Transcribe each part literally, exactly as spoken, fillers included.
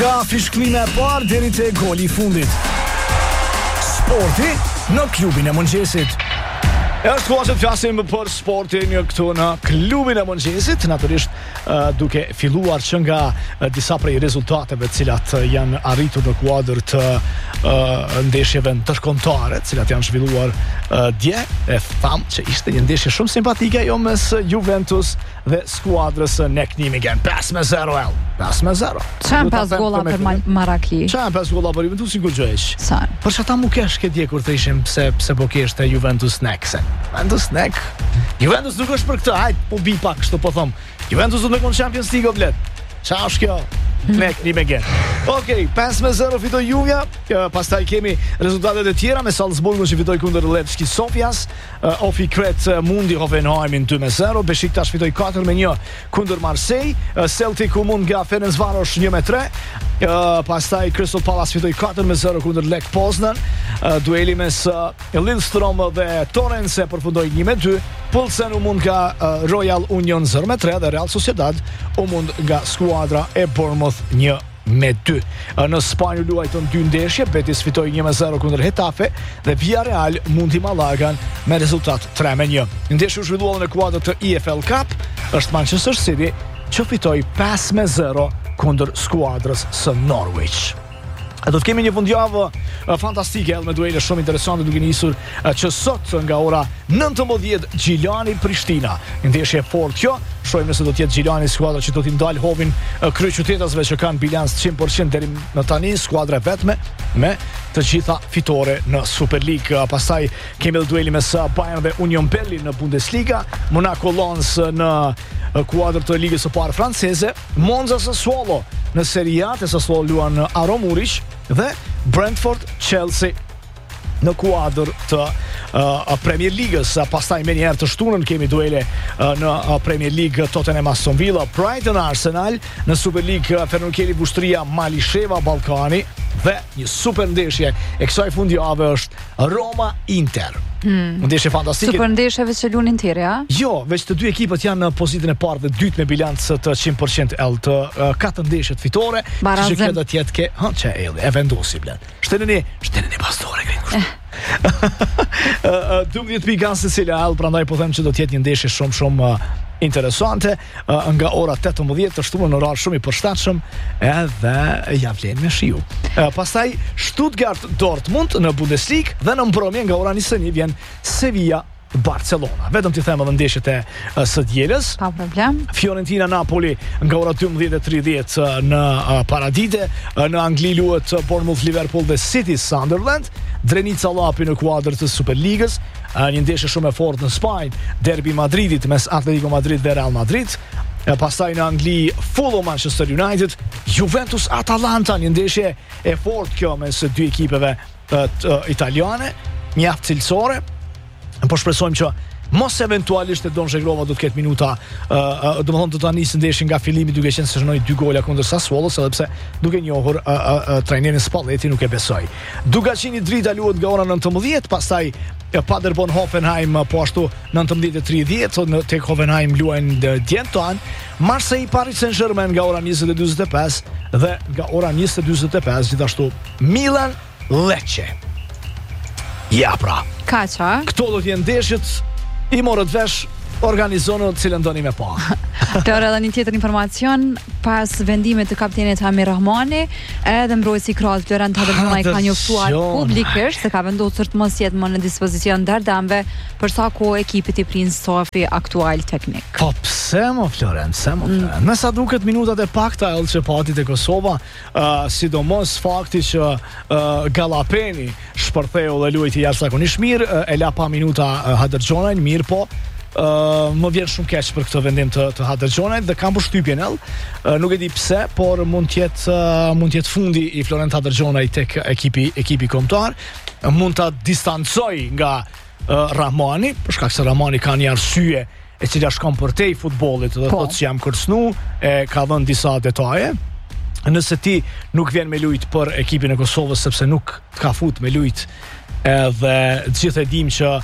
Nga fishklime e parë deri te goli i fundit. Sporti në klubin e mëngjesit. E është koha që të flasim për sportin këtu në klubin e mëngjesit, natyrisht uh, duke filluar që nga uh, disa prej rezultateve cilat uh, janë arritur në kuadër të uh, ndeshjeve ndërkombëtare, cilat janë zhvilluar uh, dje. E tham që ishte një ndeshje shumë simpatike jo mes Juventus dhe skuadrës Nek Nijmegen. pesë me zero el. pesë me zero. Çan pas golla për Marakli. Çan pas golla për Juventusin kur gjëhesh. Sa. Për çata mu kesh ke dje kur të ishim pse pse po keshte Juventus Nekse. Juventus Nek. Juventus nuk është për këtë, hajt po bi pak kështu po them. Juventus do të kon Champions League vlet. Çfarë është kjo? Nek Nijmegen. Okej, pesë me zero fitoi Juve. Pastaj kemi rezultatet e tjera me Salzburgun që fitoi kundër Levski Sofjas, uh, Ofi Kret mundi Hoffenheimin dy me zero, Besiktas fitoi katër me një kundër Marseille, uh, Celtic u mund nga Ferencvaros një me tre, uh, pastaj Crystal Palace fitoi katër me zero kundër Lech Poznan, uh, dueli mes uh, Lillestrøm dhe Torrance përfundoi një me dy, Pilsen u mund nga uh, Royal Union zero me tre dhe Real Sociedad u mund nga skuadra e Bournemouth një me dy. Në Spanjë luajtën dy ndeshje, Betis fitoi një me zero kundër Hetafe dhe Villarreal mundi Malagan me rezultat tre me një. Ndeshja u zhvillua në kuadër të E F L Cup, është Manchester City që fitoi pesë me zero kundër skuadrës së Norwich. E do të kemi një fundjavë uh, fantastike edhe me duele shumë interesante duke nisur uh, që sot nga ora nëntëmbëdhjetë Gjilani Prishtina. Ndeshje fort kjo, shohim nëse do të jetë Gjilani skuadra që do t'i ndal hovin uh, kryeqytetësve që kanë bilans njëntër përqind deri në tani, skuadra vetme me të gjitha fitore në Super League. Uh, pastaj kemi edhe dueli mes Bayern dhe Union Berlin në Bundesliga, Monaco Lens në uh, kuadër të ligës së parë franceze, Monza Sassuolo në Serie A, të Sassuolo luan në Aro Muriç dhe Brentford Chelsea në kuadër të uh, Premier Ligës. Pastaj me njëherë të shtunën kemi duele uh, në uh, Premier League, Tottenham Aston Villa, Brighton Arsenal, në Super League uh, Fenerbahçe Bushtria Malisheva Ballkani dhe një super ndeshje e kësaj fundjavë është Roma Inter. Hmm. Ndeshje fantastike. Super ndeshjeve që luanin tjerë, ja? Jo, veç të dy ekipët janë në pozitën e parë dhe dytë me bilanc të njëntër përqind L të uh, katër ndeshjet fitore, që që këtë tjetë ke, ha, që e e vendosi blen. Shteneni, shteneni pastore, grenë eh. dubdhjetë pikë kanë secila L, prandaj po them që do të jetë një ndeshje shumë shumë uh, interesante, uh, nga ora tetëmbëdhjetë të shtunën në orar shumë i përshtatshëm edhe ja vlen me shiu. Uh, pastaj Stuttgart Dortmund në Bundesliga dhe në mbrëmje nga ora njëzet e një vjen Sevilla Barcelona. Vetëm t'i them edhe ndeshjet e uh, së dielës. Pa problem. Fiorentina Napoli nga ora dymbëdhjetë e tridhjetë në uh, Paradite. Uh, në Angli luhet uh, Bournemouth Liverpool dhe City Sunderland. Drenica Lapi në kuadër të Superligës. Uh, një ndeshje shumë e fortë në Spanjë, derbi Madridit mes Atletico Madrid dhe Real Madrid. Uh, pastaj në Angli Fulham Manchester United, Juventus Atalanta, një ndeshje e fortë kjo mes dy ekipeve uh, uh, italiane, mjaft cilësore. Po shpresojmë që mos eventualisht e Don Zhegrova do të ketë minuta, uh, uh, do të thonë do ta nisë ndeshin nga fillimi duke qenë se shënoi dy gola kundër Sassuolo, edhe pse duke njohur uh, uh, uh, trajnerin Spalletti nuk e besoj. Dugacini Drita luhet nga ora nëntëmbëdhjetë, pastaj uh, Paderborn Hoffenheim uh, po ashtu nëntëmbëdhjetë e tridhjetë në tek Hoffenheim luajnë djen toan, Marseille Paris Saint-Germain nga ora njëzet e dyzet e pesë dhe nga ora njëzet e dyzet e pesë gjithashtu Milan Lecce. Ja pra. Kaça? Këto do t'jenë ndeshjet i morët vesh organizonë cilën doni me pa. Për edhe një tjetër informacion, pas vendimit të kapitenit Amir Rahmani, edhe mbrojtësi i krahët Florent Hadergjona ka njoftuar publikisht se ka vendosur të mos jetë më në dispozicion ndardamve për sa kohë ekipi i Prince Sofi aktual teknik. Po pse mo Florent, pse mo Florent? Mm. Me sa duket minutat e pakta edhe që pati te Kosova, uh, sidomos fakti që uh, Gallapeni shpërtheu dhe luajti jashtëzakonisht mirë, uh, e la pa minuta uh, Hadergjonajn, mirë po. Uh, më vjen shumë keq për këtë vendim të, të Hadergjonajt dhe kam përshtypjen ell, uh, nuk e di pse, por mund të jetë uh, mund të jetë fundi i Florent Hadergjonajt tek ekipi ekipi kombëtar, uh, mund ta distancoj nga uh, Rahmani, për shkak se Rahmani ka një arsye e cila shkon përtej futbollit, dhe thotë që jam kërcënu, e ka dhënë disa detaje. Nëse ti nuk vjen me lujt për ekipin e Kosovës sepse nuk të ka fut me lujt, edhe të gjithë e dim që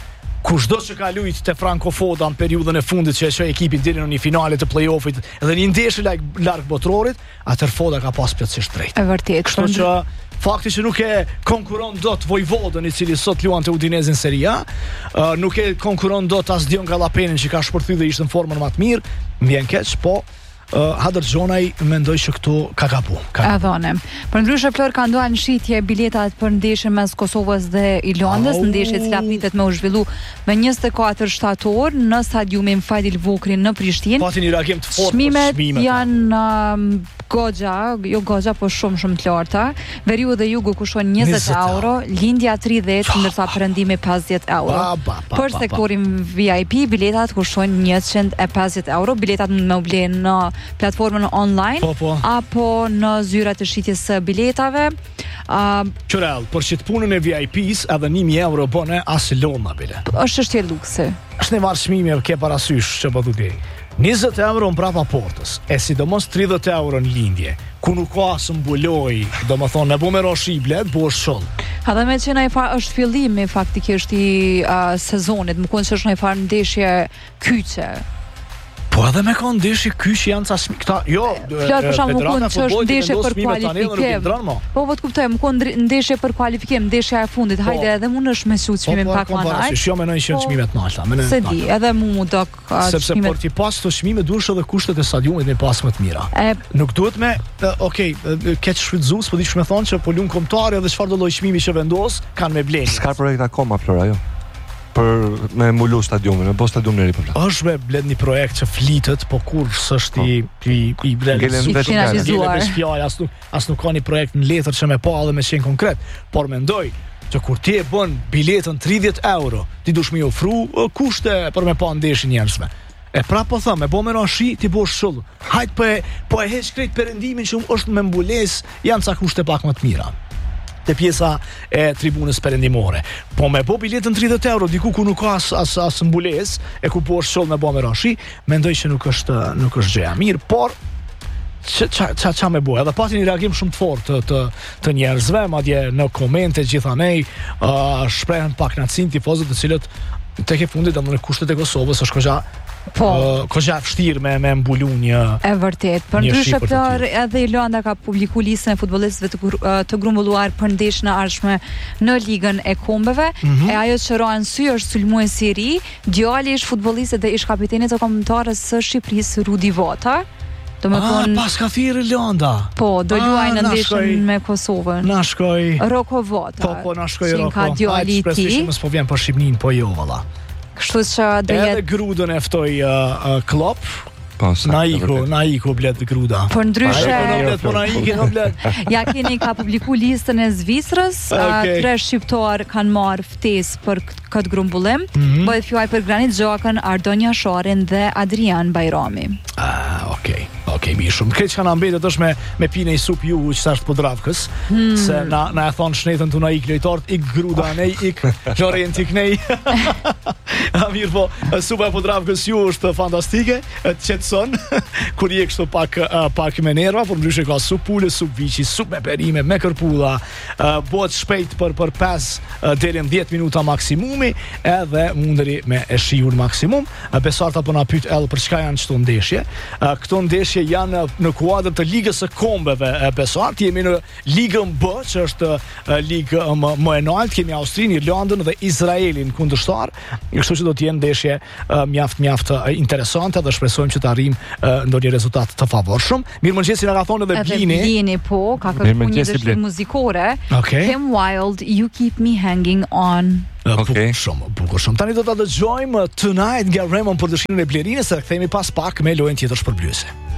kushdo që ka lujt te Franco Foda në periudhën e fundit që e shoj ekipin deri në një finale të play-offit edhe një ndeshje larg botrorit, atër Foda ka pas plotësisht drejt. E vërtet. Kështu që fakti që nuk e konkuron dot Vojvodën, i cili sot luan te Udinese në Serie A, uh, nuk e konkuron dot as Dion Gallapenin që ka shpërthyr dhe ishte në formën më të mirë, më vjen keq, po Uh, Hadër Gjonaj mendoj që këtu ka kapu. Ka kapu. Adhone. Për ndryshe Flor ka nduar në shitje biletat për ndeshjen mes Kosovës dhe Irlandës, oh. ndeshje e cila pritet me u zhvillu me njëzet e katër shtator në stadiumin Fadil Vukri në Prishtinë. Pati një reagim të fortë. Çmimet janë um, goxha, jo goxha, po shumë shumë të larta. Veriu dhe Jugu kushtojnë njëzet euro, Lindja tridhjetë, ndërsa Perëndimi pesëdhjetë euro. Ba, ba, ba, për sektorin V I P biletat kushtojnë njëqind e pesëdhjetë euro. Biletat mund me u ble në platformën online po, po. apo në zyrat e shitjes së biletave. Uh, Qërel, për që të punën e V I Ps edhe një mijë euro bone asë lona bile. Është çështje luksi. Është një marrë çmimi ke parasysh që po thotë. njëzet euro në prapa portës, e sidomos tridhjetë euro në lindje, ku nuk ka së mbuloj, do më thonë, ne bu me roshi blet, bu është shollë. Ha dhe me që na i farë është fillimi faktikisht i uh, sezonit, më konë që është na i farë ndeshje kyçe. Po edhe me ka ndeshje kyç janë ca smi këta, jo, Fjalë për shkak më konë që është ndeshje për kualifikim. Po po të kuptoj, më konë ndeshje për kualifikim, ndeshja e fundit. Po, hajde edhe mund është me shut çmimin po, pak më lart. Po, jo më nëjë që çmimet më alta, më në. Se di, edhe mu mu dok çmimet. Sepse për ti pas të çmime duhesh edhe kushtet e stadiumit me pas më të mira. E... Nuk duhet me, uh, okay, uh, keq shfrytzues, po dish më thonë që po lum kombëtare edhe çfarë do lloj çmimi që vendos kanë me blenë. S'ka projekt akoma Flora, jo. Për me mbulu stadiumin, me bo stadium në ri për plot. Është me bled një projekt që flitet, po kur s'është i i i realizuar. As nuk as nuk ka një projekt në letër që me pa edhe me qenë konkret, por mendoj që kur ti e bën biletën tridhjetë euro, ti dush më ofru kushte për me pa ndeshjen njerëzve. E pra po them, me bo me rashi ti bosh shull. Hajt po e po e heq krejt Perëndimin që është me mbulesë, janë ca kushte pak më të mira te pjesa e tribunës perëndimore. Po me po biletën tridhjetë euro diku ku nuk ka as as, as mbulesë, e ku po është sholl me bë me rashi, mendoj që nuk është nuk është gjëja mirë, por ça ça ça me bë. Edhe pati një reagim shumë të fortë të, të të njerëzve, madje në komente gjithanej uh, shprehen pak nacin tifozët të cilët tek e fundit domethënë kushtet e Kosovës është koha po uh, koha vështirë me me mbulu një e vërtet. Për ndryshe Flor, edhe Irlanda ka publikuar listën e futbollistëve të, të grumbulluar për ndeshjen e ardhshme në ligën e kombeve. Mm-hmm. E ajo që roan sy është sulmuesi i ri, djali ish futbollistë dhe ish kapiteni të kombëtarës së Shqipërisë Rudi Vota. Do me ah, kon... pas ka thirrë Irlanda. Po, do luaj në ndeshjen me Kosovën. Na shkoj. Roko Vota. Po, po na shkoj Roko. Ka djali i tij. Mos po vjen për Shqipnin, po jo valla. Kështu që do jetë. Edhe Grudën e ftoi uh, uh, Klopp. Pas. Na iko, na iko blet Gruda. Për ndryshe. Po na ikë no blet. Ja keni ka publikuar listën e Zvicrës, okay. Tre shqiptar kanë marrë ftesë për këtë grumbullim. Mm-hmm. Bëhet fjalë për Granit Xhakën, Ardonja Sharin dhe Adrian Bajrami. Ah, okay. Okej, okay, mi shumë. Këtë që kanë ambetet është me, me pine i sup ju që sashtë Podravkës, hmm. se na, na e thonë shnetën të na ik lojtart, ik Gruda nej, ik Lorenti nej. A mirë po, supa e Podravkës ju është fantastike, qetëson, kur je kështu pak, pak me nerva, por ndryshe ka sup pule, sup viqi, sup me perime, me kërpulla, bëhet shpejt për, për pesë deri në dhjetë minuta maksimumi, edhe mundëri me e shiur maksimum. Besarta po na pyet edhe për çka janë këto ndeshje. Këto ndeshje janë në kuadër të ligës së kombeve e Besart, jemi në ligën B, që është ligë më, më e lartë, kemi Austrinë, Irlandën dhe Izraelin kundërshtar, kështu që do të jenë ndeshje mjaft mjaft interesante dhe shpresojmë që të arrijmë ndonjë rezultat të favorshëm. Mirëmëngjesi na ka thonë edhe Blini. Blini po, ka kërkuar një dëshirë muzikore. Okay. Kim Wilde, You Keep Me Hanging On. Okay. Bukur shumë, bukur shumë. Tani do ta dëgjojmë Tonight nga Raymond për dëshirën e Blerinës, se kthehemi pas pak me lojën tjetër shpërblyese.